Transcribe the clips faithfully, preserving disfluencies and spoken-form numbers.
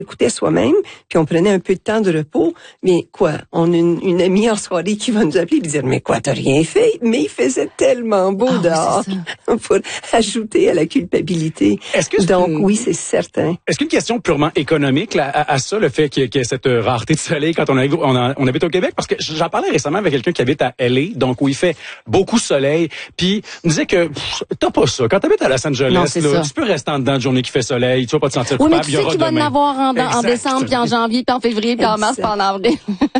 écoutait soi-même, puis on prenait un peu de temps de repos, mais quoi, on a une, une amie en soirée qui va nous appeler et dire, mais quoi, t'as rien fait? Mais il faisait tellement beau oh, dehors oui, pour ajouter à la culpabilité. Est-ce que Donc une... oui, c'est certain. Est-ce qu'une question purement économique là, à, à ça, le fait qu'il y, ait, qu'il y ait cette rareté de soleil quand on, a, on, a, on habite au Québec? Parce que j'en parlais récemment avec quelqu'un qui habite à L A, donc où il fait beaucoup de soleil, puis il me disait que pff, t'as pas ça. Quand t'habites à Los Angeles, non, là, tu peux rester en dedans de journée qui fait soleil, tu vas pas te sentir coupable. Oui, mais tu sais qu'il va en avoir en, en décembre, puis en janvier, puis en février, puis en mars, puis en avril.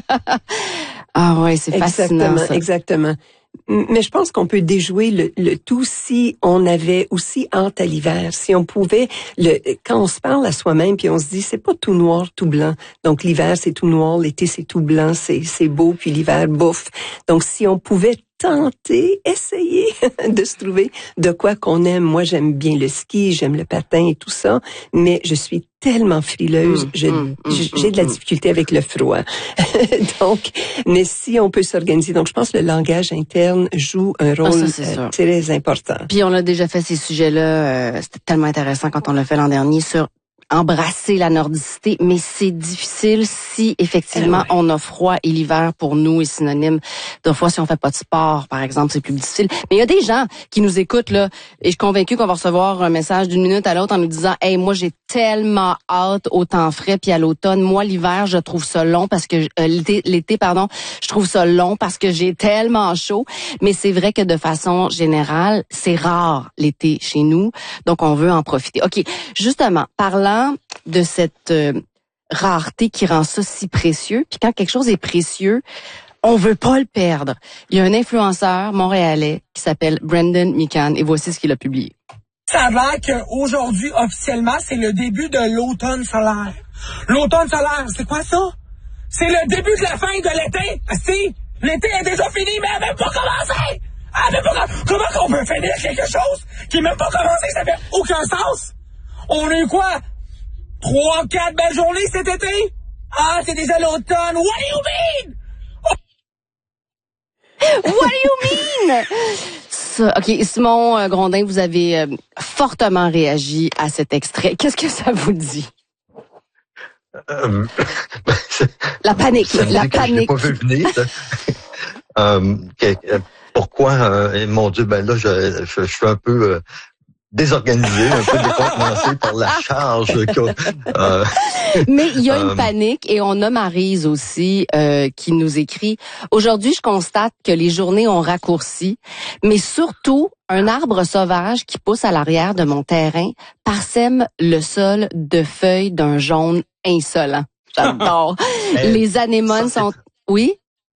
Ah ouais, c'est fascinant, ça. Exactement. Mais je pense qu'on peut déjouer le, le tout si on avait aussi hâte à l'hiver, si on pouvait, le, quand on se parle à soi-même puis on se dit c'est pas tout noir, tout blanc. Donc l'hiver c'est tout noir, l'été c'est tout blanc, c'est c'est beau, puis l'hiver bouffe. Donc si on pouvait tenter, essayer de se trouver de quoi qu'on aime. Moi, j'aime bien le ski, j'aime le patin et tout ça, mais je suis tellement frileuse, mmh, je, mmh, j'ai de la difficulté avec le froid. Donc, mais si on peut s'organiser, donc je pense que le langage interne joue un rôle ah, ça, euh, très important. Puis on a déjà fait ces sujets-là, euh, c'était tellement intéressant quand on l'a fait l'an dernier sur embrasser la nordicité, mais c'est difficile si effectivement ouais. on a froid et l'hiver pour nous est synonyme de froid. Si on fait pas de sport, par exemple, c'est plus difficile. Mais il y a des gens qui nous écoutent là, et je suis convaincue qu'on va recevoir un message d'une minute à l'autre en nous disant « Hey, moi j'ai tellement hâte au temps frais puis à l'automne. Moi l'hiver, je trouve ça long parce que euh, l'été, l'été pardon, je trouve ça long parce que j'ai tellement chaud. » Mais c'est vrai que de façon générale, c'est rare l'été chez nous, donc on veut en profiter. Ok, justement, parlant de cette euh, rareté qui rend ça si précieux. Puis quand quelque chose est précieux, on veut pas le perdre. Il y a un influenceur montréalais qui s'appelle Brendan Mikan et voici ce qu'il a publié. Ça a l'air qu'aujourd'hui, officiellement, c'est le début de l'automne solaire. L'automne solaire, c'est quoi ça? C'est le début de la fin de l'été. Si, l'été est déjà fini, mais elle n'a même pas commencé. Elle n'a même pas commencé. Comment qu'on peut finir quelque chose qui n'a même pas commencé? Ça fait aucun sens. On a eu quoi? Trois, quatre belles journées cet été? Ah, c'est déjà l'automne. What do you mean? Oh. What do you mean? Ça, OK, Simon euh, Grondin, vous avez euh, fortement réagi à cet extrait. Qu'est-ce que ça vous dit? Euh, la panique, ça la panique. Je l'ai pas vu venir. euh, que, pourquoi, euh, mon Dieu, ben là, je, je, je suis un peu... Euh, désorganisé, un peu décontenancé par la charge. Euh, Mais il y a une euh, panique et on a Maryse aussi euh, qui nous écrit « Aujourd'hui, je constate que les journées ont raccourci, mais surtout, un arbre sauvage qui pousse à l'arrière de mon terrain parsème le sol de feuilles d'un jaune insolent. » J'adore. Les anémones ça, sont... Oui?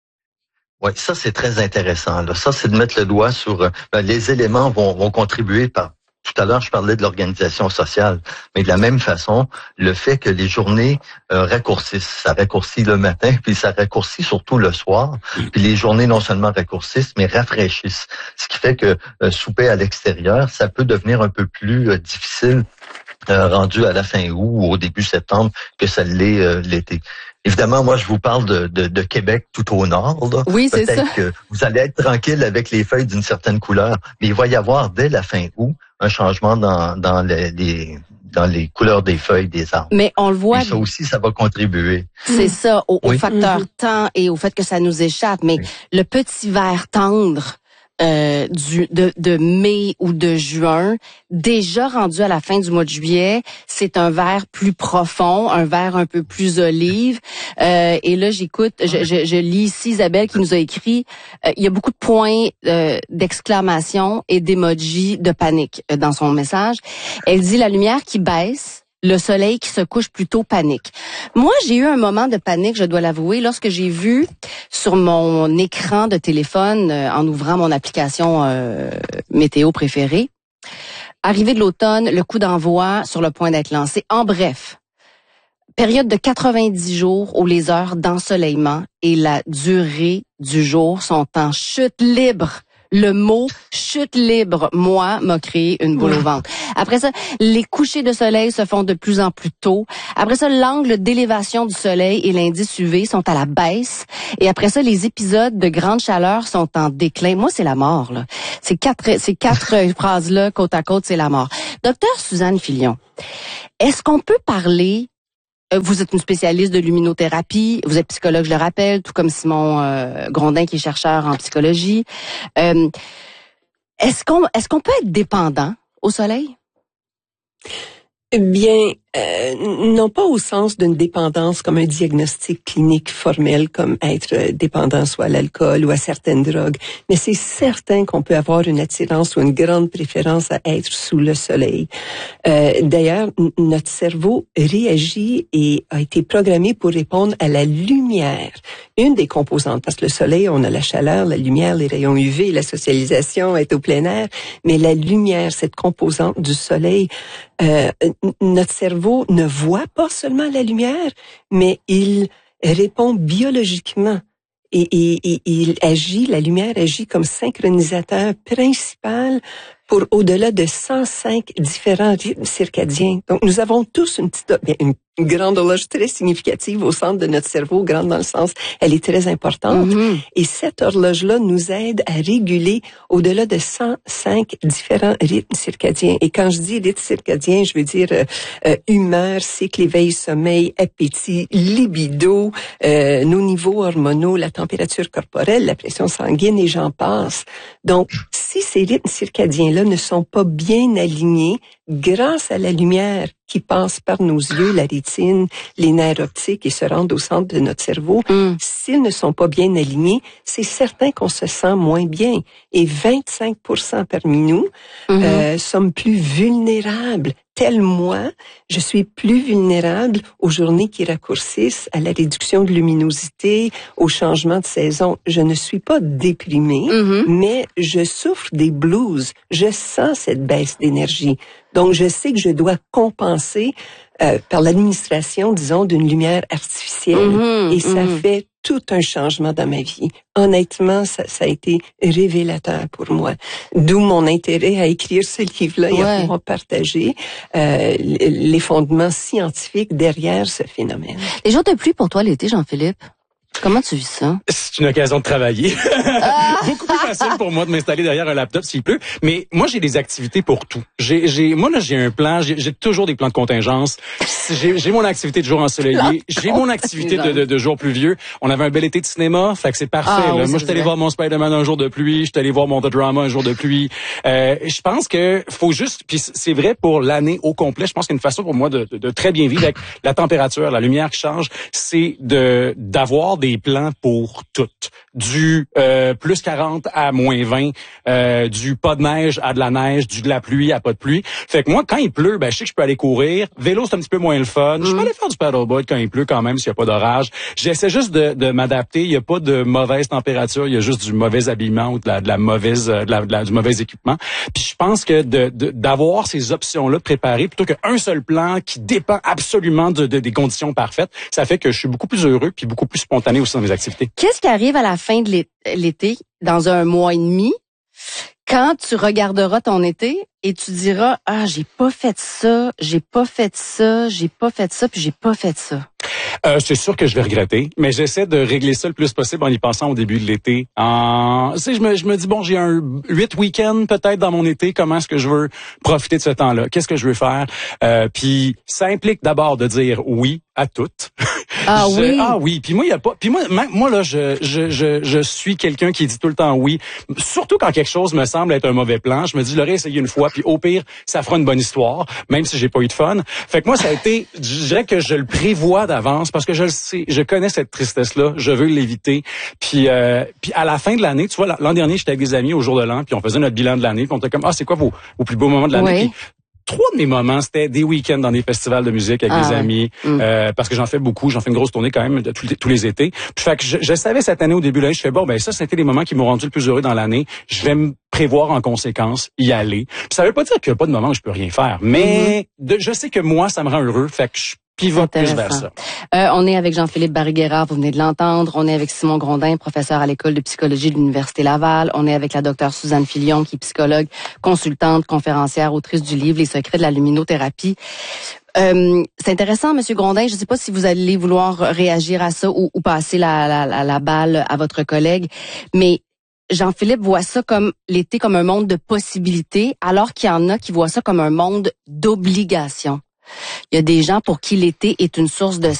Oui, ça, c'est très intéressant. Là. Ça, c'est de mettre le doigt sur... Ben, les éléments vont, vont contribuer par... Tout à l'heure, je parlais de l'organisation sociale, mais de la même façon, le fait que les journées euh, raccourcissent, ça raccourcit le matin, puis ça raccourcit surtout le soir, puis les journées non seulement raccourcissent, mais rafraîchissent, ce qui fait que euh, souper à l'extérieur, ça peut devenir un peu plus euh, difficile euh, rendu à la fin août ou au début septembre que ça l'est euh, l'été. Évidemment, moi, je vous parle de, de, de Québec tout au nord. Là. Oui, c'est ça. Peut-être que vous allez être tranquille avec les feuilles d'une certaine couleur, mais il va y avoir dès la fin août un changement dans, dans les, les dans les couleurs des feuilles des arbres. Mais on le voit. Et ça aussi, ça va contribuer. C'est ça, au, oui. au facteur mm-hmm. temps et au fait que ça nous échappe. Mais oui. le petit vert tendre euh, du de, de mai ou de juin, déjà rendu à la fin du mois de juillet, c'est un vert plus profond, un vert un peu plus olive. Euh, et là, j'écoute, je, je, je lis ici Isabelle qui nous a écrit, euh, il y a beaucoup de points euh, d'exclamation et d'emoji de panique euh, dans son message. Elle dit la lumière qui baisse, le soleil qui se couche plutôt panique. Moi, j'ai eu un moment de panique, je dois l'avouer, lorsque j'ai vu sur mon écran de téléphone, euh, en ouvrant mon application euh, météo préférée, arrivée de l'automne, le coup d'envoi sur le point d'être lancé. En bref, période de quatre-vingt-dix jours où les heures d'ensoleillement et la durée du jour sont en chute libre. Le mot chute libre, moi, m'a créé une boule au ventre. Après ça, les couchers de soleil se font de plus en plus tôt. Après ça, l'angle d'élévation du soleil et l'indice U V sont à la baisse. Et après ça, les épisodes de grande chaleur sont en déclin. Moi, c'est la mort, là. Ces quatre, ces quatre phrases-là, côte à côte, c'est la mort. Docteur Suzanne Filion, est-ce qu'on peut parler vous êtes une spécialiste de luminothérapie, vous êtes psychologue, je le rappelle, tout comme Simon euh, Grondin qui est chercheur en psychologie. Euh, est-ce qu'on est-ce qu'on peut être dépendant au soleil? Bien, euh, non pas au sens d'une dépendance comme un diagnostic clinique formel, comme être dépendant soit à l'alcool ou à certaines drogues, mais c'est certain qu'on peut avoir une attirance ou une grande préférence à être sous le soleil. Euh, d'ailleurs, n- notre cerveau réagit et a été programmé pour répondre à la lumière. Une des composantes, parce que le soleil, on a la chaleur, la lumière, les rayons U V, la socialisation, être au plein air, mais la lumière, cette composante du soleil, euh, notre cerveau ne voit pas seulement la lumière, mais il répond biologiquement et, et, et il agit, la lumière agit comme synchronisateur principal pour au-delà de cent cinq différents rythmes circadiens. Donc, nous avons tous une petite, bien, une grande horloge très significative au centre de notre cerveau, grande dans le sens, elle est très importante. Mm-hmm. Et cette horloge-là nous aide à réguler au-delà de cent cinq différents rythmes circadiens. Et quand je dis rythme circadien, je veux dire euh, euh, humeur, cycle, éveil, sommeil, appétit, libido, euh, nos niveaux hormonaux, la température corporelle, la pression sanguine et j'en passe. Donc, si ces rythmes circadiens-là ne sont pas bien alignés, grâce à la lumière qui passe par nos yeux, la rétine, les nerfs optiques et se rendent au centre de notre cerveau, mm. s'ils ne sont pas bien alignés, c'est certain qu'on se sent moins bien. Et vingt-cinq pour cent parmi nous mm-hmm. euh, sommes plus vulnérables. Tel moi, je suis plus vulnérable aux journées qui raccourcissent, à la réduction de luminosité, au changement de saison. Je ne suis pas déprimée, mm-hmm. mais je souffre des blues. Je sens cette baisse d'énergie. Donc, je sais que je dois compenser euh, par l'administration, disons, d'une lumière artificielle. Mmh, et ça mmh. fait tout un changement dans ma vie. Honnêtement, ça, ça a été révélateur pour moi. D'où mon intérêt à écrire ce livre-là ouais. et à pouvoir partager euh, les fondements scientifiques derrière ce phénomène. Les jours de pluie pour toi l'été, Jean-Philippe? Comment tu vis ça? C'est une occasion de travailler. Beaucoup plus facile pour moi de m'installer derrière un laptop s'il pleut. Mais moi, j'ai des activités pour tout. J'ai, j'ai, moi, là, j'ai un plan. J'ai, j'ai toujours des plans de contingence. J'ai, j'ai mon activité de jour ensoleillé. J'ai mon activité de, de, de jour pluvieux. On avait un bel été de cinéma. Fait que c'est parfait. Ah, là. Oui, moi, je suis allé voir mon Spider-Man un jour de pluie. Je suis allé voir mon The Drama un jour de pluie. Euh, je pense que faut juste, puis c'est vrai pour l'année au complet. Je pense qu'une façon pour moi de, de, de très bien vivre avec la température, la lumière qui change, c'est de, d'avoir des plans pour toutes. Du euh, plus quarante à moins vingt, euh, du pas de neige à de la neige, du de la pluie à pas de pluie. Fait que moi, quand il pleut, ben je sais que je peux aller courir. Vélo, c'est un petit peu moins le fun. Mm. Je peux aller faire du paddleboard quand il pleut quand même s'il y a pas d'orage. J'essaie juste de, de m'adapter. Il y a pas de mauvaise température. Il y a juste du mauvais habillement ou de la, de la mauvaise, de la, de la, du mauvais équipement. Puis je pense que de, de d'avoir ces options-là préparées plutôt qu'un seul plan qui dépend absolument de, de des conditions parfaites, ça fait que je suis beaucoup plus heureux puis beaucoup plus spontané aussi dans mes activités. Qu'est-ce qui arrive à la fin de l'été, dans un mois et demi, quand tu regarderas ton été et tu diras « Ah, j'ai pas fait ça, j'ai pas fait ça, j'ai pas fait ça, puis j'ai pas fait ça ». Euh, c'est sûr que je vais regretter, mais j'essaie de régler ça le plus possible en y pensant au début de l'été. En, tu sais, je me, je me dis bon, j'ai un huit week-ends peut-être dans mon été. Comment est-ce que je veux profiter de ce temps-là? Qu'est-ce que je veux faire? Euh, puis ça implique d'abord de dire oui à toutes. Ah je, oui. Ah oui. Puis moi, il y a pas. Puis moi, moi là, je, je, je, je suis quelqu'un qui dit tout le temps oui. Surtout quand quelque chose me semble être un mauvais plan, je me dis, je l'aurais essayé une fois, puis au pire, ça fera une bonne histoire, même si j'ai pas eu de fun. Fait que moi, ça a été, je dirais que je le prévois d'avance parce que je le sais, je connais cette tristesse-là, je veux l'éviter. Puis, euh, puis à la fin de l'année, tu vois, l'an dernier, j'étais avec des amis au jour de l'an, puis on faisait notre bilan de l'année, puis on était comme, ah, c'est quoi vos, vos plus beaux moments de l'année? Oui. Puis, trois de mes moments, c'était des week-ends dans des festivals de musique avec ah, des amis, mm. euh, parce que j'en fais beaucoup, j'en fais une grosse tournée quand même de tous, les, tous les étés. Puis fait que je, je savais cette année au début de l'année, je fais bon, ben ça, c'était les moments qui m'ont rendu le plus heureux dans l'année. Je vais me prévoir en conséquence, y aller. Puis ça veut pas dire qu'il y a pas de moment où je peux rien faire, mais mm-hmm. de, je sais que moi, ça me rend heureux, fait que je pivote plus vers ça. Euh, on est avec Jean-Philippe Barry-Guerrard, vous venez de l'entendre. On est avec Simon Grondin, professeur à l'école de psychologie de l'Université Laval. On est avec la docteure Suzanne Filion, qui est psychologue, consultante, conférencière, autrice du livre Les secrets de la luminothérapie. Euh, c'est intéressant, Monsieur Grondin. Je ne sais pas si vous allez vouloir réagir à ça ou, ou passer la, la, la, la balle à votre collègue, mais Jean-Philippe voit ça comme l'été comme un monde de possibilités, alors qu'il y en a qui voient ça comme un monde d'obligations. Il y a des gens pour qui l'été est une source de